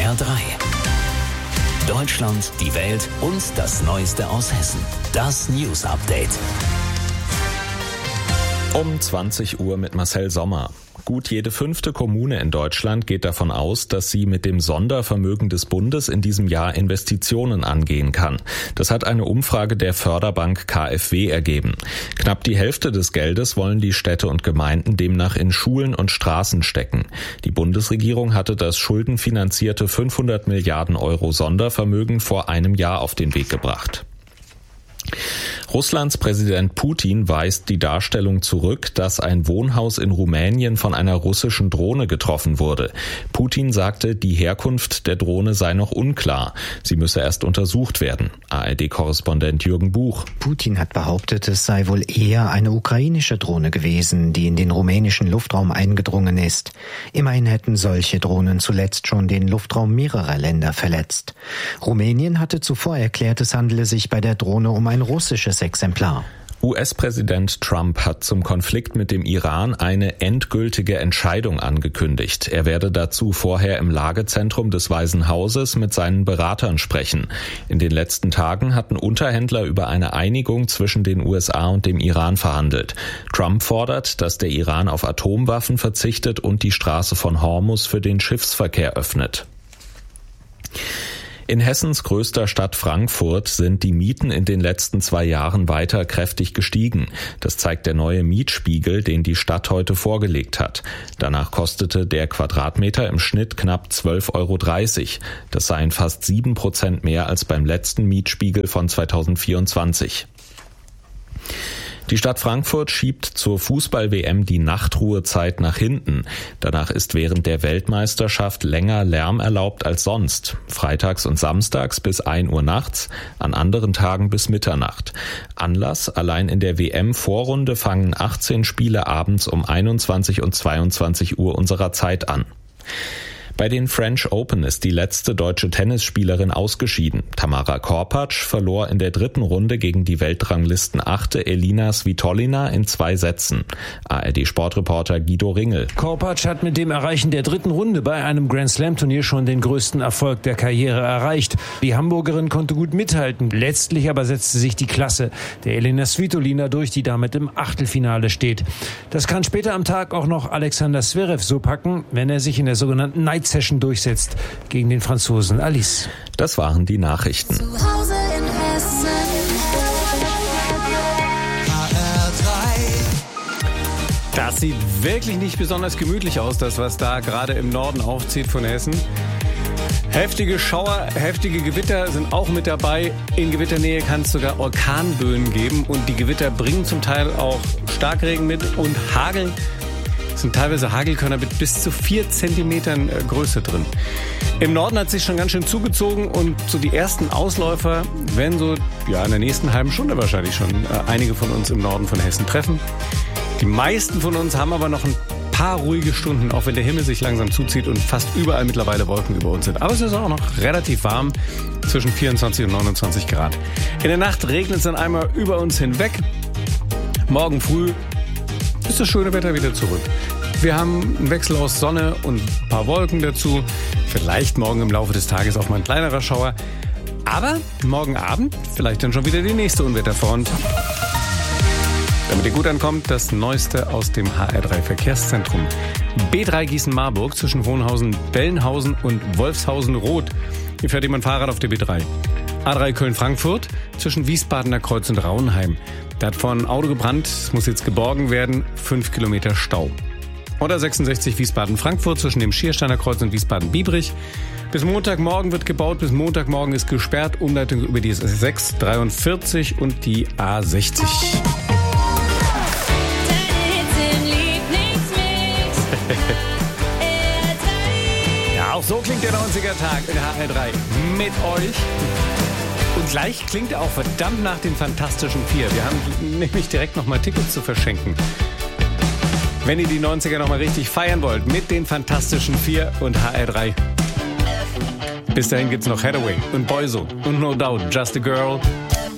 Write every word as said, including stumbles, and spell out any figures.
R drei. Deutschland, die Welt und das Neueste aus Hessen. Das News Update. Um zwanzig Uhr mit Marcel Sommer. Gut jede fünfte Kommune in Deutschland geht davon aus, dass sie mit dem Sondervermögen des Bundes in diesem Jahr Investitionen angehen kann. Das hat eine Umfrage der Förderbank K f W ergeben. Knapp die Hälfte des Geldes wollen die Städte und Gemeinden demnach in Schulen und Straßen stecken. Die Bundesregierung hatte das schuldenfinanzierte fünfhundert Milliarden Euro Sondervermögen vor einem Jahr auf den Weg gebracht. Russlands Präsident Putin weist die Darstellung zurück, dass ein Wohnhaus in Rumänien von einer russischen Drohne getroffen wurde. Putin sagte, die Herkunft der Drohne sei noch unklar. Sie müsse erst untersucht werden. A R D-Korrespondent Jürgen Buch. Putin hat behauptet, es sei wohl eher eine ukrainische Drohne gewesen, die in den rumänischen Luftraum eingedrungen ist. Immerhin hätten solche Drohnen zuletzt schon den Luftraum mehrerer Länder verletzt. Rumänien hatte zuvor erklärt, es handele sich bei der Drohne um ein russisches Exemplar. U S-Präsident Trump hat zum Konflikt mit dem Iran eine endgültige Entscheidung angekündigt. Er werde dazu vorher im Lagezentrum des Weißen Hauses mit seinen Beratern sprechen. In den letzten Tagen hatten Unterhändler über eine Einigung zwischen den U S A und dem Iran verhandelt. Trump fordert, dass der Iran auf Atomwaffen verzichtet und die Straße von Hormuz für den Schiffsverkehr öffnet. In Hessens größter Stadt Frankfurt sind die Mieten in den letzten zwei Jahren weiter kräftig gestiegen. Das zeigt der neue Mietspiegel, den die Stadt heute vorgelegt hat. Danach kostete der Quadratmeter im Schnitt knapp zwölf Euro dreißig. Das seien fast sieben Prozent mehr als beim letzten Mietspiegel von zweitausendvierundzwanzig. Die Stadt Frankfurt schiebt zur Fußball-W M die Nachtruhezeit nach hinten. Danach ist während der Weltmeisterschaft länger Lärm erlaubt als sonst. Freitags und samstags bis ein Uhr nachts, an anderen Tagen bis Mitternacht. Anlass: allein in der W M-Vorrunde fangen achtzehn Spiele abends um einundzwanzig und zweiundzwanzig Uhr unserer Zeit an. Bei den French Open ist die letzte deutsche Tennisspielerin ausgeschieden. Tamara Korpatsch verlor in der dritten Runde gegen die Weltranglisten-Achte Elina Svitolina in zwei Sätzen. A R D-Sportreporter Guido Ringel. Korpatsch hat mit dem Erreichen der dritten Runde bei einem Grand-Slam-Turnier schon den größten Erfolg der Karriere erreicht. Die Hamburgerin konnte gut mithalten. Letztlich aber setzte sich die Klasse der Elina Svitolina durch, die damit im Achtelfinale steht. Das kann später am Tag auch noch Alexander Zverev so packen, wenn er sich in der sogenannten Night Session durchsetzt gegen den Franzosen Alice. Das waren die Nachrichten. Zu Hause in Hessen. H R drei. Das sieht wirklich nicht besonders gemütlich aus, das was da gerade im Norden aufzieht von Hessen. Heftige Schauer, heftige Gewitter sind auch mit dabei. In Gewitternähe kann es sogar Orkanböen geben und die Gewitter bringen zum Teil auch Starkregen mit und Hagel. Es sind teilweise Hagelkörner mit bis zu vier Zentimetern Größe drin. Im Norden hat es sich schon ganz schön zugezogen und so die ersten Ausläufer werden so ja in der nächsten halben Stunde wahrscheinlich schon äh, einige von uns im Norden von Hessen treffen. Die meisten von uns haben aber noch ein paar ruhige Stunden, auch wenn der Himmel sich langsam zuzieht und fast überall mittlerweile Wolken über uns sind. Aber es ist auch noch relativ warm, zwischen vierundzwanzig und neunundzwanzig Grad. In der Nacht regnet es dann einmal über uns hinweg. Morgen früh ist das schöne Wetter wieder zurück. Wir haben einen Wechsel aus Sonne und ein paar Wolken dazu. Vielleicht morgen im Laufe des Tages auch mal ein kleinerer Schauer. Aber morgen Abend vielleicht dann schon wieder die nächste Unwetterfront. Damit ihr gut ankommt, das Neueste aus dem H R drei Verkehrszentrum. B drei Gießen-Marburg zwischen Wohnhausen, Bellenhausen und Wolfshausen-Roth. Hier fährt jemand Fahrrad auf der B drei. A drei Köln-Frankfurt zwischen Wiesbadener Kreuz und Rauenheim. Da hat vorhin ein Auto gebrannt, muss jetzt geborgen werden, fünf Kilometer Stau. Oder sechsundsechzig Wiesbaden-Frankfurt zwischen dem Schiersteiner Kreuz und Wiesbaden-Biebrich. Bis Montagmorgen wird gebaut, bis Montagmorgen ist gesperrt. Umleitung über die sechs dreiundvierzig und die A sechzig. Ja, auch so klingt der neunziger-Tag in H R drei mit euch. Und gleich klingt er auch verdammt nach den Fantastischen Vier. Wir haben nämlich direkt nochmal Tickets zu verschenken. Wenn ihr die neunziger nochmal richtig feiern wollt mit den Fantastischen Vier und H R drei. Bis dahin gibt's noch Hathaway und Boyzo und No Doubt, Just a Girl.